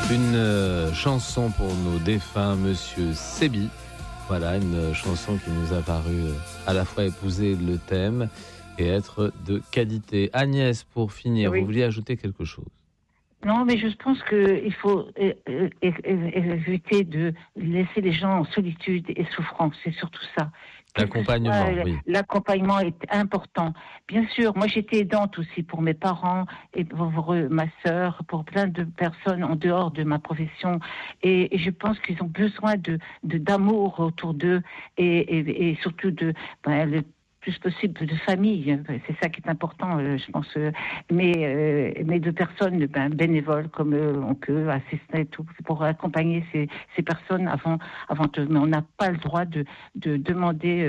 Une chanson pour nos défunts, Monsieur Sébi. Voilà, une chanson qui nous a paru à la fois épouser le thème et être de qualité. Agnès, pour finir, Oui. vous vouliez ajouter quelque chose? Non, mais je pense qu'il faut éviter de laisser les gens en solitude et souffrance. C'est surtout ça. L'accompagnement, oui. L'accompagnement est important. Bien sûr, moi j'étais aidante aussi pour mes parents et pour ma sœur, pour plein de personnes en dehors de ma profession. Et je pense qu'ils ont besoin d'amour autour d'eux et surtout le plus possible de famille. C'est ça qui est important, je pense. Mais de personnes bénévoles, comme on peut assister et tout, pour accompagner ces personnes avant tout. Mais on n'a pas le droit de demander,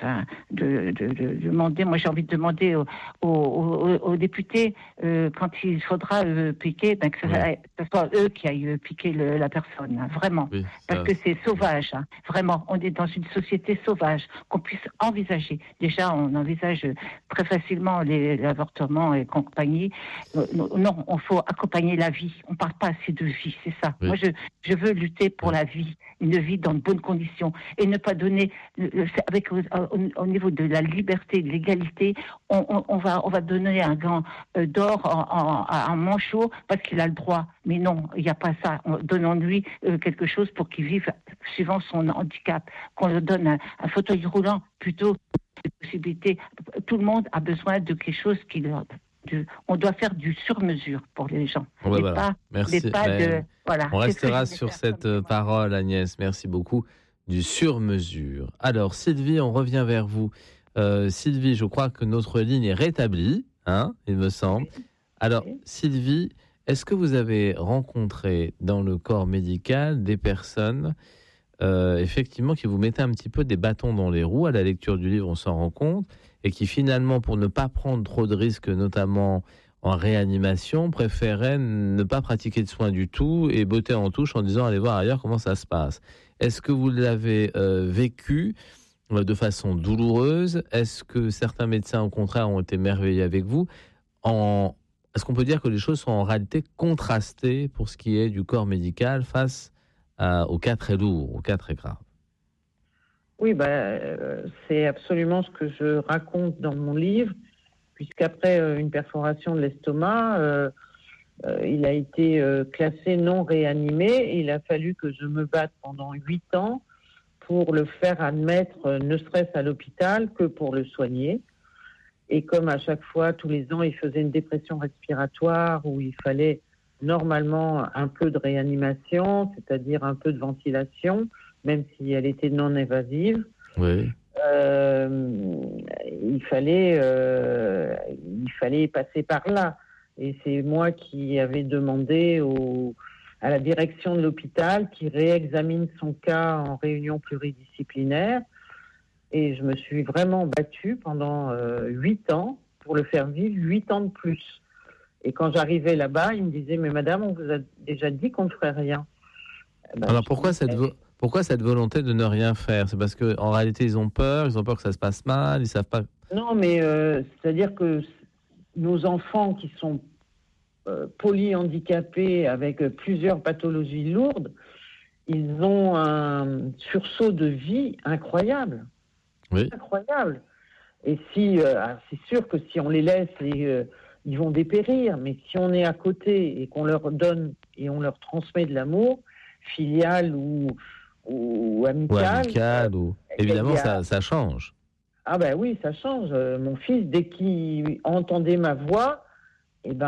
demander. Moi, j'ai envie de demander aux députés, quand il faudra piquer, que ce soit eux qui aillent piquer la personne, hein, vraiment. Oui, parce que c'est sauvage, hein, vraiment. On est dans une société sauvage, qu'on puisse envisager. Déjà, on envisage très facilement l'avortement et compagnie. Non, il faut accompagner la vie. On ne parle pas assez de vie, c'est ça. Oui. Moi, je veux lutter pour la vie, une vie dans de bonnes conditions, et ne pas donner, au niveau de la liberté, de l'égalité, on va donner un gant d'or à un manchot parce qu'il a le droit. Mais non, il n'y a pas ça. Donnons-lui quelque chose pour qu'il vive suivant son handicap. Qu'on lui donne un fauteuil roulant plutôt. Possibilités. Tout le monde a besoin de quelque chose on doit faire du sur-mesure pour les gens. Merci. On restera sur cette parole, Agnès. Merci beaucoup. Du sur-mesure. Alors, Sylvie, on revient vers vous. Sylvie, je crois que notre ligne est rétablie, hein, il me semble. Alors, Sylvie, est-ce que vous avez rencontré dans le corps médical des personnes effectivement qui vous mettaient un petit peu des bâtons dans les roues? À la lecture du livre, on s'en rend compte, et qui finalement, pour ne pas prendre trop de risques, notamment en réanimation, préféraient ne pas pratiquer de soins du tout et botter en touche en disant allez voir ailleurs comment ça se passe. Est-ce que vous l'avez vécu de façon douloureuse? Est-ce que certains médecins, au contraire, ont été merveilleux avec vous? Est-ce qu'on peut dire que les choses sont en réalité contrastées pour ce qui est du corps médical face au cas très lourd, au cas très grave? Oui, c'est absolument ce que je raconte dans mon livre, puisqu'après une perforation de l'estomac, il a été classé non réanimé, et il a fallu que je me batte pendant 8 ans pour le faire admettre, ne serait-ce à l'hôpital que pour le soigner. Et comme à chaque fois, tous les ans, il faisait une dépression respiratoire où il fallait normalement un peu de réanimation, c'est-à-dire un peu de ventilation, même si elle était non évasive. Oui. Il fallait passer par là. Et c'est moi qui avais demandé à la direction de l'hôpital qui réexamine son cas en réunion pluridisciplinaire. Et je me suis vraiment battue pendant 8 ans pour le faire vivre 8 ans de plus. Et quand j'arrivais là-bas, il me disait « Mais madame, on vous a déjà dit qu'on ne ferait rien. » Alors pourquoi cette volonté de ne rien faire? C'est parce qu'en réalité, ils ont peur que ça se passe mal, ils savent pas... Non, mais c'est-à-dire que nos enfants qui sont polyhandicapés avec plusieurs pathologies lourdes, ils ont un sursaut de vie incroyable. Oui. Incroyable. Et c'est sûr que si on les laisse, ils vont dépérir. Mais si on est à côté et qu'on leur donne et on leur transmet de l'amour, filial ou amical. Évidemment, ça change. Ah ben oui, ça change. Mon fils, dès qu'il entendait ma voix, il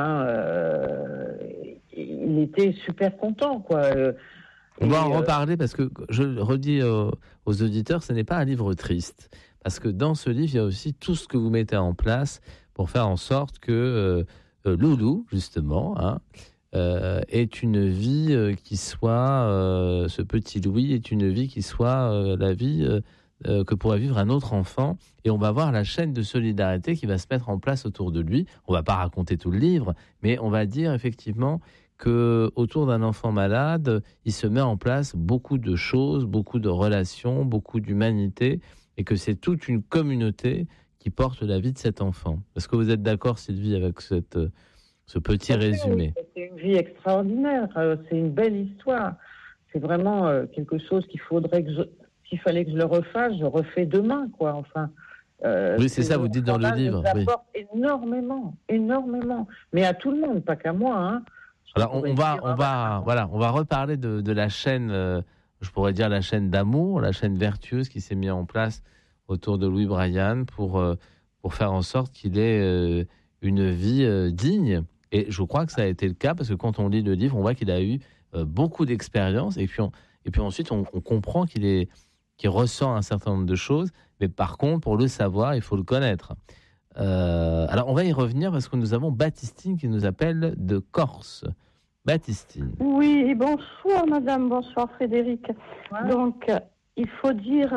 était super content, quoi. On va en reparler parce que, je le redis aux auditeurs, ce n'est pas un livre triste. Parce que dans ce livre, il y a aussi tout ce que vous mettez en place pour faire en sorte que Loulou, justement, est une vie qui soit, ce petit Louis est une vie qui soit la vie que pourrait vivre un autre enfant. Et on va voir la chaîne de solidarité qui va se mettre en place autour de lui. On ne va pas raconter tout le livre, mais on va dire effectivement que autour d'un enfant malade, il se met en place beaucoup de choses, beaucoup de relations, beaucoup d'humanité, et que c'est toute une communauté qui porte la vie de cet enfant. Est-ce que vous êtes d'accord, Sylvie, avec ce petit résumé. C'est une vie extraordinaire, c'est une belle histoire. C'est vraiment quelque chose s'il fallait que je le refasse, je refais demain, quoi. Enfin. Oui, c'est ça, vous dites dans le livre. Ça apporte énormément. Mais à tout le monde, pas qu'à moi. Hein. Alors, on va reparler de la chaîne, je pourrais dire la chaîne d'amour, la chaîne vertueuse qui s'est mise en place autour de Louis Brayan pour faire en sorte qu'il ait une vie digne. Et je crois que ça a été le cas parce que quand on lit le livre, on voit qu'il a eu beaucoup d'expérience et puis ensuite on comprend qu'il ressent un certain nombre de choses. Mais par contre, pour le savoir, il faut le connaître. Alors, on va y revenir parce que nous avons Baptistine qui nous appelle de Corse. Baptistine. Oui, bonsoir madame, bonsoir Frédéric. Ouais. Donc, il faut dire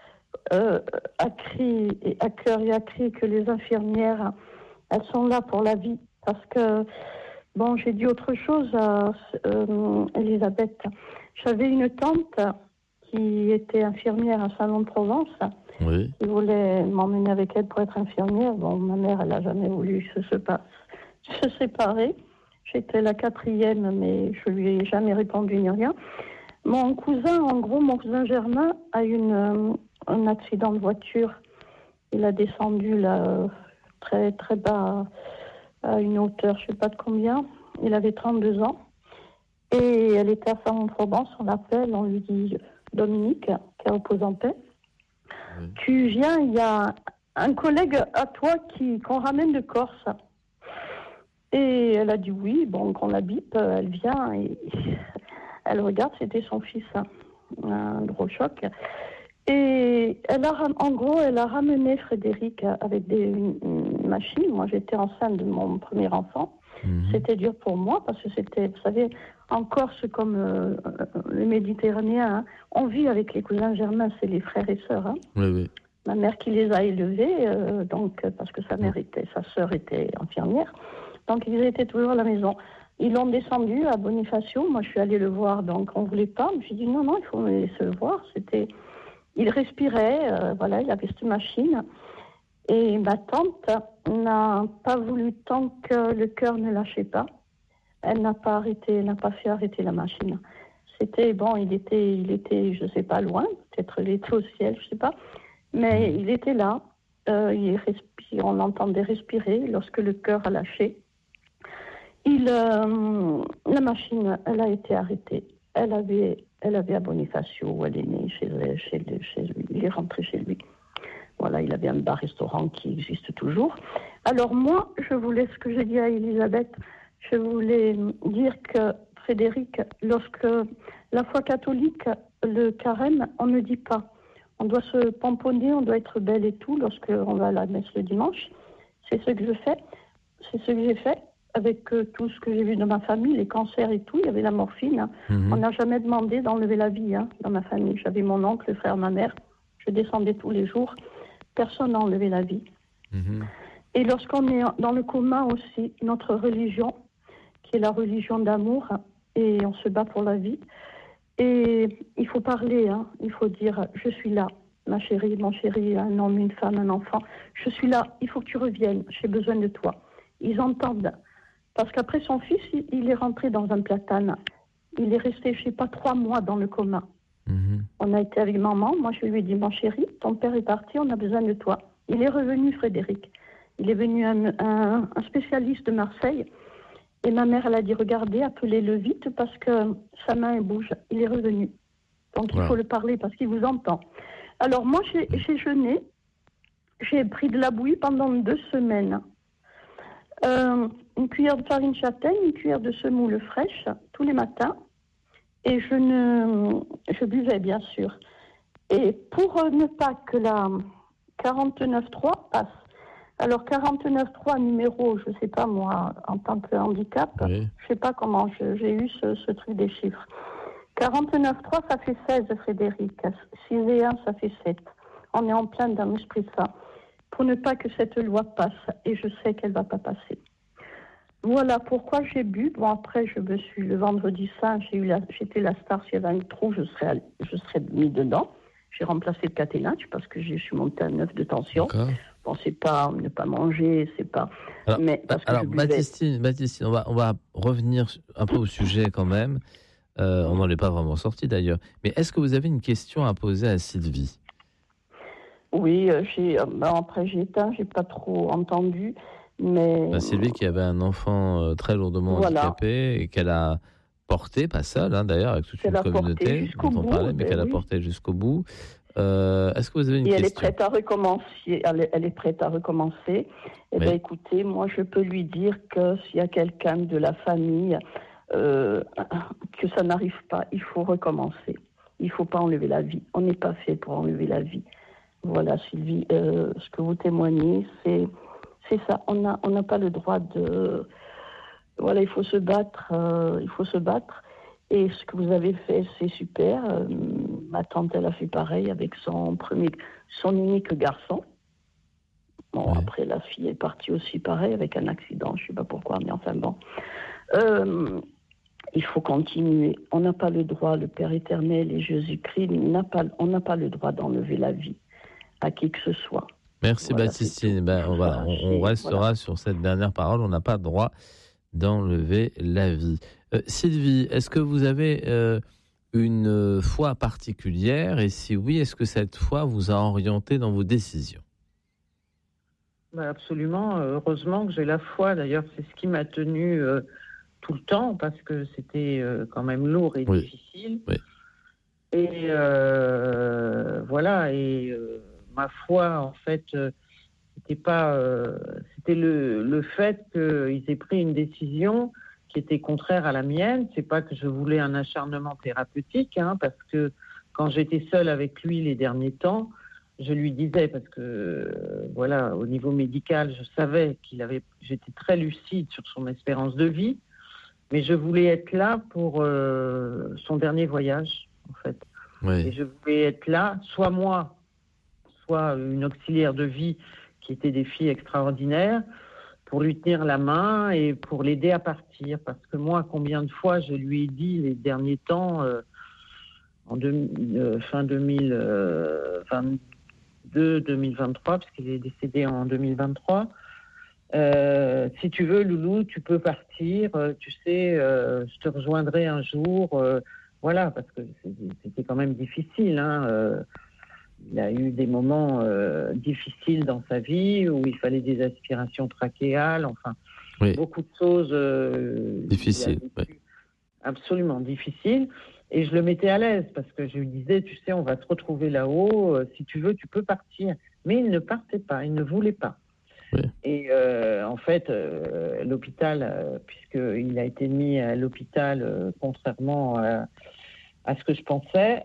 à cœur et à cri que les infirmières, elles sont là pour la vie. Parce que, j'ai dit autre chose à Elisabeth. J'avais une tante qui était infirmière à Salon-de-Provence. Oui. Qui voulait m'emmener avec elle pour être infirmière. Ma mère, elle n'a jamais voulu se séparer. J'étais la 4e, mais je lui ai jamais répondu ni rien. Mon cousin Germain a eu un accident de voiture. Il a descendu là, très, très bas, à une hauteur, je ne sais pas de combien. Il avait 32 ans. Et elle était à Salon-de-Provence, on l'appelle, on lui dit Dominique, qui est repose en paix. Oui. Tu viens, il y a un collègue à toi qu'on ramène de Corse. Et elle a dit oui, qu'on la bip, elle vient et elle regarde, c'était son fils, un gros choc. Et elle a ramené Frédéric avec une machine. Moi, j'étais enceinte de mon premier enfant. Mmh. C'était dur pour moi parce que c'était, vous savez, en Corse comme le Méditerranéen, on vit avec les cousins germains, c'est les frères et sœurs. Oui. Ma mère qui les a élevés, parce que sa sœur était infirmière, donc ils étaient toujours à la maison. Ils l'ont descendu à Bonifacio, moi je suis allée le voir, donc on ne voulait pas. Je me suis dit non, il faut me laisser le voir. Il respirait, il avait cette machine. Et ma tante n'a pas voulu tant que le cœur ne lâchait pas. Elle n'a pas fait arrêter la machine. C'était il était, je sais pas, loin, peut-être il était au ciel, je sais pas, mais il était là. On l'entendait respirer lorsque le cœur a lâché. La machine, elle a été arrêtée. Elle avait à Bonifacio où elle est née, chez lui. Il est rentré chez lui. Voilà, il avait un bar-restaurant qui existe toujours. Alors moi, ce que j'ai dit à Elisabeth, je voulais dire que Frédéric, lorsque la foi catholique, le carême, on ne dit pas. On doit se pomponner, on doit être belle et tout lorsqu'on va à la messe le dimanche. C'est ce que je fais. C'est ce que j'ai fait avec tout ce que j'ai vu de ma famille, les cancers et tout. Il y avait la morphine. Mmh. On n'a jamais demandé d'enlever la vie dans ma famille. J'avais mon oncle, le frère, ma mère. Je descendais tous les jours. Personne n'a enlevé la vie. Mmh. Et lorsqu'on est dans le coma aussi, notre religion, qui est la religion d'amour, et on se bat pour la vie. Et il faut parler, il faut dire, je suis là, ma chérie, mon chéri, un homme, une femme, un enfant, je suis là, il faut que tu reviennes, j'ai besoin de toi. Ils entendent. Parce qu'après son fils, il est rentré dans un platane. Il est resté, 3 mois dans le coma. Mmh. On a été avec maman, moi je lui ai dit, mon chéri, ton père est parti, on a besoin de toi. Il est revenu, Frédéric. Il est venu un spécialiste de Marseille. Et ma mère, elle a dit, regardez, appelez-le vite parce que sa main, elle bouge. Il est revenu. Donc, il faut le parler parce qu'il vous entend. Alors, moi, j'ai jeûné. J'ai pris de la bouillie pendant 2 semaines. Une cuillère de farine châtaigne, une cuillère de semoule fraîche, tous les matins. Et je buvais, bien sûr. Et pour ne pas que la 49.3 passe, alors 49.3 numéro, je ne sais pas moi, en tant que handicap, je ne sais pas comment j'ai eu ce truc des chiffres. 49.3, ça fait 16, Frédéric. 6 et 1, ça fait 7. On est en plein dans l'esprit de ça. Pour ne pas que cette loi passe, et je sais qu'elle ne va pas passer. Voilà pourquoi j'ai bu. Bon, après, le vendredi saint, j'étais la star, s'il y avait un trou, je serais mis dedans. J'ai remplacé le caténage parce que je suis montée à 9 de tension. D'accord. Bon, c'est pas ne pas manger, c'est pas. Alors, mais Baptistine, on va revenir un peu au sujet quand même. On n'en est pas vraiment sorti d'ailleurs. Mais est-ce que vous avez une question à poser à Sylvie ? Oui, après j'ai éteint, j'ai pas trop entendu, mais... Sylvie qui avait un enfant très lourdement handicapé et qu'elle a porté, pas seule d'ailleurs, avec toute une communauté dont on parlait, mais qu'elle a porté jusqu'au bout. Est-ce que vous avez une question ? Elle est prête à recommencer. Elle est prête à recommencer. Eh bien, écoutez, moi, je peux lui dire que s'il y a quelqu'un de la famille que ça n'arrive pas, il faut recommencer. Il ne faut pas enlever la vie. On n'est pas fait pour enlever la vie. Voilà, Sylvie, ce que vous témoignez, c'est ça. On n'a pas le droit de... Voilà, il faut se battre. Et ce que vous avez fait, c'est super. Ma tante, elle a fait pareil avec son unique garçon. Bon, après, la fille est partie aussi pareil avec un accident. Je ne sais pas pourquoi, mais enfin bon. Il faut continuer. On n'a pas le droit, le Père éternel et Jésus-Christ, on n'a pas le droit d'enlever la vie à qui que ce soit. Merci Baptistine. On restera sur cette dernière parole. On n'a pas le droit d'enlever la vie. Sylvie, est-ce que vous avez une foi particulière ? Et si oui, est-ce que cette foi vous a orienté dans vos décisions ? Absolument. Heureusement que j'ai la foi. D'ailleurs, c'est ce qui m'a tenue tout le temps parce que c'était quand même lourd et difficile. Oui. Et voilà. Et ma foi, en fait, c'était le fait qu'ils aient pris une décision qui était contraire à la mienne. C'est pas que je voulais un acharnement thérapeutique, parce que quand j'étais seule avec lui les derniers temps, je lui disais, parce que au niveau médical, je savais j'étais très lucide sur son espérance de vie, mais je voulais être là pour son dernier voyage, en fait. Oui. Et je voulais être là, soit moi, soit une auxiliaire de vie qui était des filles extraordinaires, pour lui tenir la main et pour l'aider à partir. Parce que moi, combien de fois je lui ai dit les derniers temps, fin 2022, 2023, parce qu'il est décédé en 2023, si tu veux, Loulou, tu peux partir, tu sais, je te rejoindrai un jour. Parce que c'était quand même difficile, il a eu des moments difficiles dans sa vie où il fallait des aspirations trachéales, beaucoup de choses difficiles, absolument difficiles. Et je le mettais à l'aise parce que je lui disais, tu sais, on va se retrouver là-haut, si tu veux, tu peux partir. Mais il ne partait pas, il ne voulait pas. Oui. Et en fait, l'hôpital, puisqu'il a été mis à l'hôpital contrairement à ce que je pensais,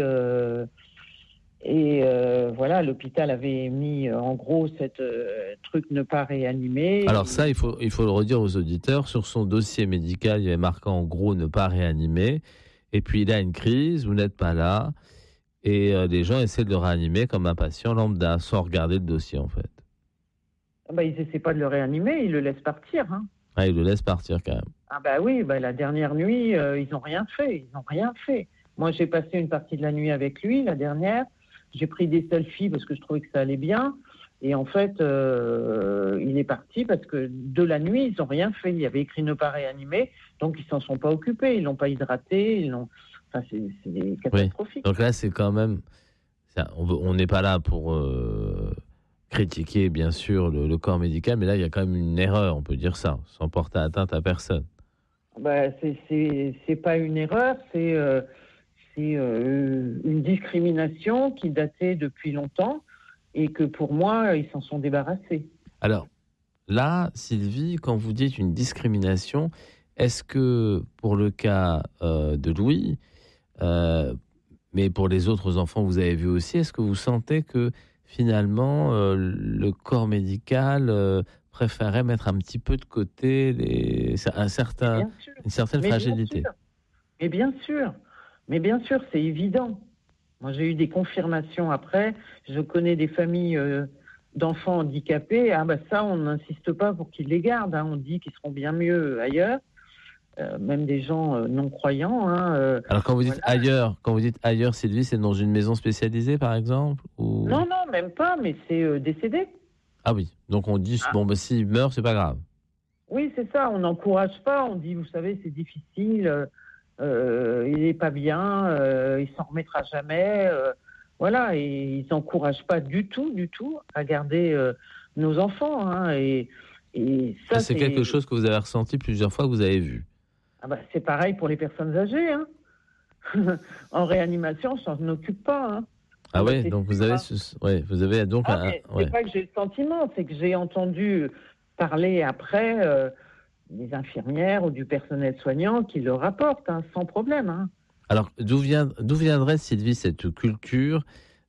l'hôpital avait mis en gros cette truc ne pas réanimer. Alors ça, il faut le redire aux auditeurs. Sur son dossier médical, il y avait marqué en gros ne pas réanimer. Et puis il a une crise, vous n'êtes pas là. Et les gens essaient de le réanimer comme un patient lambda, sans regarder le dossier en fait. Ils n'essaient pas de le réanimer, ils le laissent partir. Ils le laissent partir quand même. La dernière nuit, ils n'ont rien fait. Moi, j'ai passé une partie de la nuit avec lui, la dernière. J'ai pris des selfies parce que je trouvais que ça allait bien. Et en fait, il est parti parce que de la nuit, ils n'ont rien fait. Il y avait écrit ne pas réanimer, donc ils ne s'en sont pas occupés. Ils ne l'ont pas hydraté. C'est catastrophique. Oui. Donc là, c'est quand même... On n'est pas là pour critiquer, bien sûr, le corps médical, mais là, il y a quand même une erreur, on peut dire ça, sans porter atteinte à personne. C'est pas une erreur, c'est une discrimination qui datait depuis longtemps et que pour moi, ils s'en sont débarrassés. Alors là, Sylvie, quand vous dites une discrimination, est-ce que pour le cas de Louis, mais pour les autres enfants que vous avez vus aussi, est-ce que vous sentez que finalement le corps médical préférait mettre un petit peu de côté une certaine fragilité? Mais bien sûr, c'est évident. Moi, j'ai eu des confirmations après. Je connais des familles d'enfants handicapés. Ça, on n'insiste pas pour qu'ils les gardent. On dit qu'ils seront bien mieux ailleurs. Même des gens non-croyants. Alors, quand vous dites ailleurs, Sylvie, c'est dans une maison spécialisée, par exemple ou... Non, même pas, mais c'est décédé. Ah oui, donc on dit, s'il meurt, c'est pas grave. Oui, c'est ça, on n'encourage pas, on dit, vous savez, c'est difficile, il n'est pas bien, il s'en remettra jamais, voilà, et ils n'encouragent pas du tout à garder nos enfants, hein, et ça, c'est quelque chose que vous avez ressenti plusieurs fois, que vous avez vu. Ah bah, c'est pareil pour les personnes âgées, hein. En réanimation, on s'en occupe pas, hein. Ah ouais, donc vous avez donc c'est pas que j'ai le sentiment, c'est que j'ai entendu parler après des infirmières ou du personnel soignant qui le rapportent, hein, sans problème, hein. Alors, d'où viendrait, Sylvie, cette culture,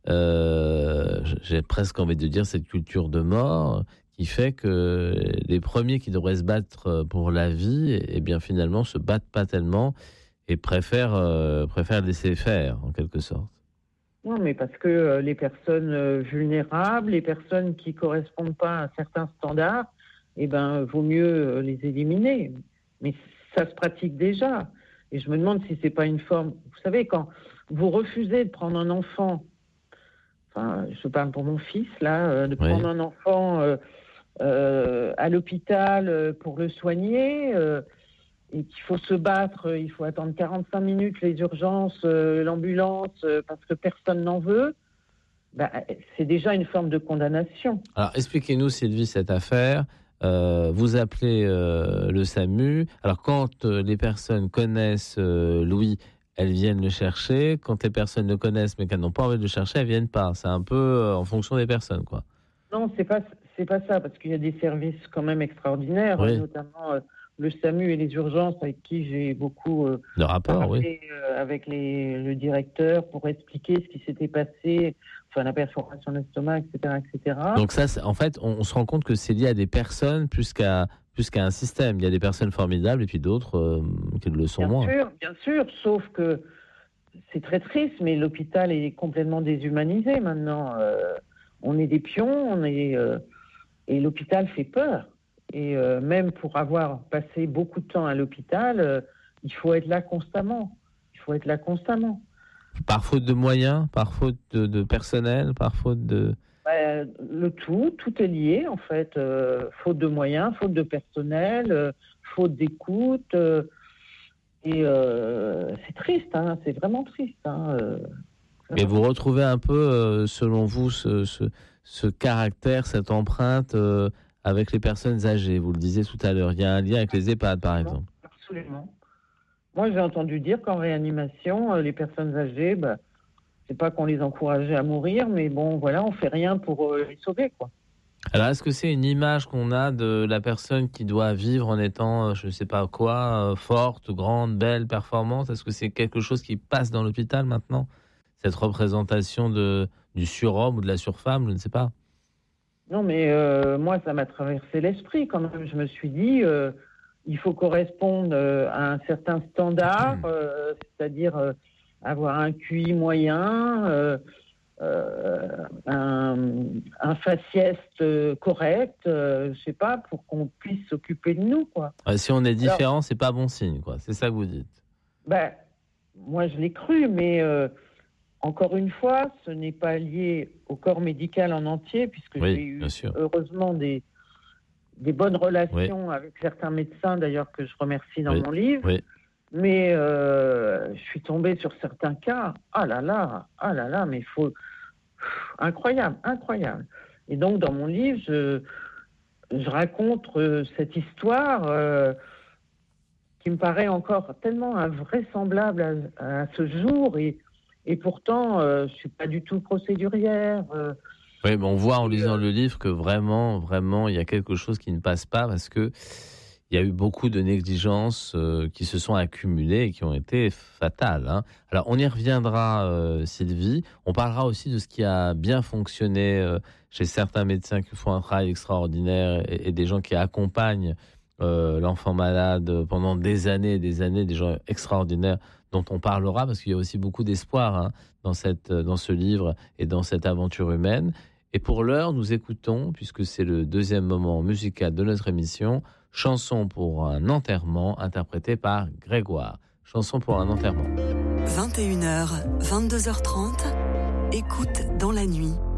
j'ai presque envie de dire cette culture de mort, qui fait que les premiers qui devraient se battre pour la vie, eh bien finalement se battent pas tellement et préfèrent laisser faire, en quelque sorte. Non, mais parce que les personnes vulnérables, les personnes qui correspondent pas à un certain standard, vaut mieux les éliminer. Mais ça se pratique déjà. Et je me demande si c'est pas une forme. Vous savez, quand vous refusez de prendre un enfant, enfin, je parle pour mon fils là, de prendre un enfant à l'hôpital pour le soigner, et qu'il faut se battre, il faut attendre 45 minutes les urgences, l'ambulance, parce que personne n'en veut, c'est déjà une forme de condamnation. Alors, expliquez-nous, Sylvie, cette affaire. Vous appelez le SAMU. Alors, quand les personnes connaissent Louis, elles viennent le chercher. Quand les personnes le connaissent, mais qu'elles n'ont pas envie de le chercher, elles viennent pas. C'est un peu en fonction des personnes, quoi. Non, c'est pas ça, parce qu'il y a des services quand même extraordinaires, notamment le SAMU et les urgences, avec qui j'ai beaucoup parlé avec le directeur pour expliquer ce qui s'était passé, enfin la perforation de l'estomac, etc., etc. Donc ça, en fait, on se rend compte que c'est lié à des personnes plus qu'à un système. Il y a des personnes formidables et puis d'autres qui le sont moins. Bien sûr, sauf que c'est très triste, mais l'hôpital est complètement déshumanisé maintenant. On est des pions, et l'hôpital fait peur. Et même pour avoir passé beaucoup de temps à l'hôpital, il faut être là constamment. Par faute de moyens, par faute de personnel, par faute de... Le tout est lié en fait. Faute de moyens, faute de personnel, faute d'écoute. Et c'est triste, hein, c'est vraiment triste. Hein, Mais vous retrouvez un peu, selon vous, ce caractère, cette empreinte avec les personnes âgées. Vous le disiez tout à l'heure, il y a un lien avec les EHPAD, par exemple. Absolument. Moi, j'ai entendu dire qu'en réanimation, les personnes âgées, c'est pas qu'on les encourageait à mourir, mais bon, voilà, on fait rien pour les sauver, quoi. Alors, est-ce que c'est une image qu'on a de la personne qui doit vivre en étant, je ne sais pas quoi, forte, grande, belle, performante? Est-ce que c'est quelque chose qui passe dans l'hôpital maintenant? Cette représentation du surhomme ou de la surfemme, je ne sais pas. Non, mais moi, ça m'a traversé l'esprit quand même. Je me suis dit, il faut correspondre à un certain standard, c'est-à-dire avoir un QI moyen, un faciès correct, je sais pas, pour qu'on puisse s'occuper de nous, quoi. Si on est différent, c'est pas bon signe, quoi. C'est ça que vous dites. Moi, je l'ai cru, mais encore une fois, ce n'est pas lié au corps médical en entier, puisque j'ai eu heureusement des bonnes relations avec certains médecins, d'ailleurs, que je remercie dans mon livre. Oui. Mais je suis tombée sur certains cas. Ah là là, mais il faut... Incroyable. Et donc, dans mon livre, je raconte cette histoire qui me paraît encore tellement invraisemblable à ce jour. Et pourtant, je ne suis pas du tout procédurière. Oui, mais on voit en lisant le livre que vraiment, il y a quelque chose qui ne passe pas parce que il y a eu beaucoup de négligences qui se sont accumulées et qui ont été fatales. Hein. Alors, on y reviendra, Sylvie. On parlera aussi de ce qui a bien fonctionné chez certains médecins qui font un travail extraordinaire et des gens qui accompagnent l'enfant malade pendant des années, des gens extraordinaires dont on parlera parce qu'il y a aussi beaucoup d'espoir dans ce livre et dans cette aventure humaine. Et pour l'heure, nous écoutons, puisque c'est le deuxième moment musical de notre émission, Chanson pour un enterrement, interprétée par Grégoire. Chanson pour un enterrement. 21h, 22h30, écoute dans la nuit.